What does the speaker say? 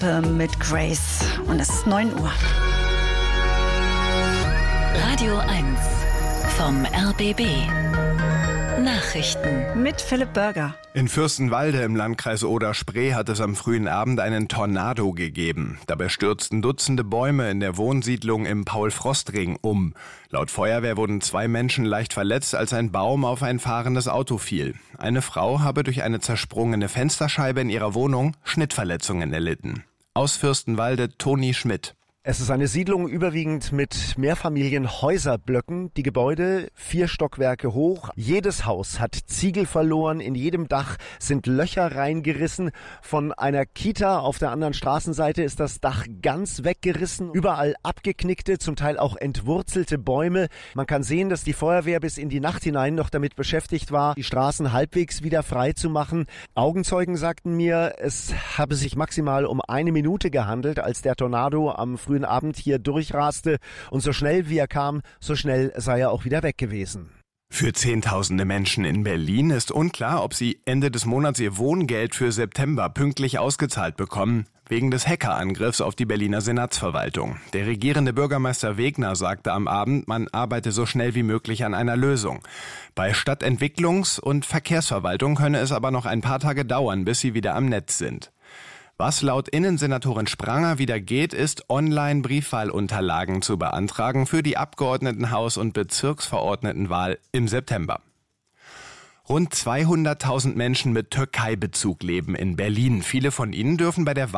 mit Grace. Und es ist 9 Uhr. Radio 1 vom RBB. Nachrichten mit Philipp Börger. In Fürstenwalde im Landkreis Oder-Spree hat es am frühen Abend einen Tornado gegeben. Dabei stürzten Dutzende Bäume in der Wohnsiedlung im Paul-Frost-Ring um. Laut Feuerwehr wurden 2 Menschen leicht verletzt, als ein Baum auf ein fahrendes Auto fiel. Eine Frau habe durch eine zersprungene Fensterscheibe in ihrer Wohnung Schnittverletzungen erlitten. Aus Fürstenwalde Toni Schmidt. Es ist eine Siedlung überwiegend mit Mehrfamilienhäuserblöcken. Die Gebäude 4 Stockwerke hoch. Jedes Haus hat Ziegel verloren. In jedem Dach sind Löcher reingerissen. Von einer Kita auf der anderen Straßenseite ist das Dach ganz weggerissen. Überall abgeknickte, zum Teil auch entwurzelte Bäume. Man kann sehen, dass die Feuerwehr bis in die Nacht hinein noch damit beschäftigt war, die Straßen halbwegs wieder frei zu machen. Augenzeugen sagten mir, es habe sich maximal um 1 Minute gehandelt, als der Tornado am frühen Abend hier durchraste, und so schnell wie er kam, so schnell sei er auch wieder weg gewesen. Für Zehntausende Menschen in Berlin ist unklar, ob sie Ende des Monats ihr Wohngeld für September pünktlich ausgezahlt bekommen, wegen des Hackerangriffs auf die Berliner Senatsverwaltung. Der regierende Bürgermeister Wegner sagte am Abend, man arbeite so schnell wie möglich an einer Lösung. Bei Stadtentwicklungs- und Verkehrsverwaltung könne es aber noch ein paar Tage dauern, bis sie wieder am Netz sind. Was laut Innensenatorin Spranger wieder geht, ist, Online-Briefwahlunterlagen zu beantragen für die Abgeordnetenhaus- und Bezirksverordnetenwahl im September. Rund 200.000 Menschen mit Türkei-Bezug leben in Berlin. Viele von ihnen dürfen bei der